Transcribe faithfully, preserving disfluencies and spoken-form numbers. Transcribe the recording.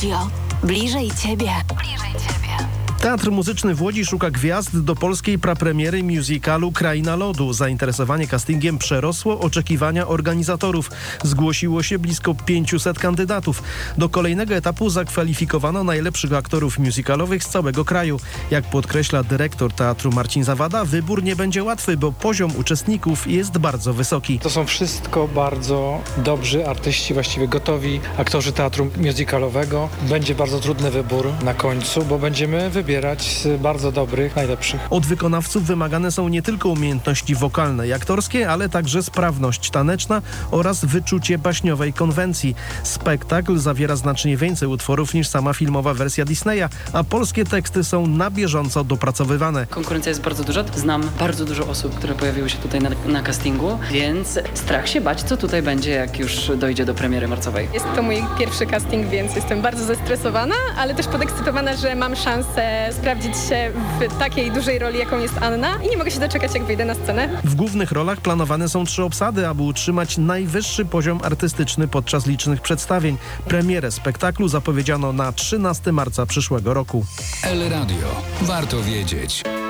Radio. Bliżej Ciebie. Bliżej Ciebie. Teatr Muzyczny w Łodzi szuka gwiazd do polskiej prapremiery musicalu Kraina Lodu. Zainteresowanie castingiem przerosło oczekiwania organizatorów. Zgłosiło się blisko pięciuset kandydatów. Do kolejnego etapu zakwalifikowano najlepszych aktorów musicalowych z całego kraju. Jak podkreśla dyrektor teatru Marcin Zawada, wybór nie będzie łatwy, bo poziom uczestników jest bardzo wysoki. To są wszystko bardzo dobrzy artyści, właściwie gotowi aktorzy teatru musicalowego. Będzie bardzo trudny wybór na końcu, bo będziemy wybierać z bardzo dobrych, najlepszych. Od wykonawców wymagane są nie tylko umiejętności wokalne i aktorskie, ale także sprawność taneczna oraz wyczucie baśniowej konwencji. Spektakl zawiera znacznie więcej utworów niż sama filmowa wersja Disneya, a polskie teksty są na bieżąco dopracowywane. Konkurencja jest bardzo duża. Znam bardzo dużo osób, które pojawiły się tutaj na, na castingu, więc strach się bać, co tutaj będzie, jak już dojdzie do premiery marcowej. Jest to mój pierwszy casting, więc jestem bardzo zestresowana, ale też podekscytowana, że mam szansę sprawdzić się w takiej dużej roli, jaką jest Anna i nie mogę się doczekać, jak wyjdę na scenę. W głównych rolach planowane są trzy obsady, aby utrzymać najwyższy poziom artystyczny podczas licznych przedstawień. Premierę spektaklu zapowiedziano na trzynastego marca przyszłego roku. El Radio. Warto wiedzieć.